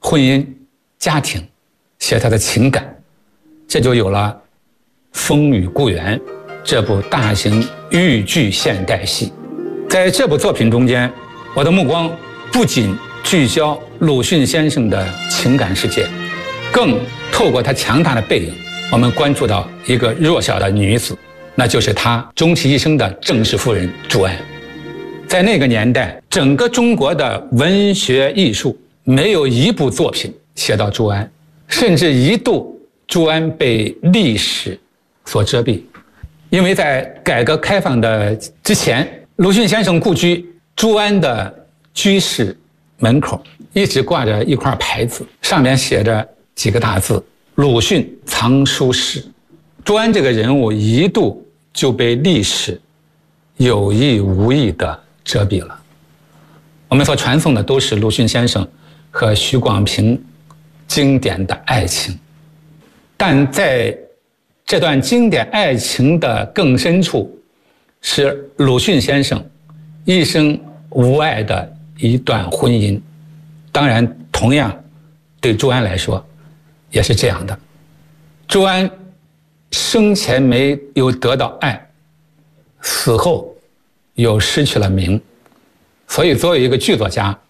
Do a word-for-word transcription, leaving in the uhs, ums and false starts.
婚姻、家庭，写他的情感，这就有了《风雨故园》这部大型豫剧现代戏。在这部作品中间，我的目光不仅聚焦鲁迅先生的情感世界，更透过他强大的背影，我们关注到一个弱小的女子，那就是他终其一生的正室夫人朱安。在那个年代，整个中国的文学艺术没有一部作品写到朱安，甚至一度朱安被历史所遮蔽。因为在改革开放的之前，鲁迅先生故居朱安的居室门口一直挂着一块牌子，上面写着几个大字：鲁迅藏书室。朱安这个人物一度就被历史有意无意地遮蔽了。我们所传颂的都是鲁迅先生和许广平经典的爱情，但在这段经典爱情的更深处，是鲁迅先生一生无爱的一段婚姻。当然，同样对朱安来说也是这样的。朱安生前没有得到爱，死后又失去了名，所以作为一个剧作家，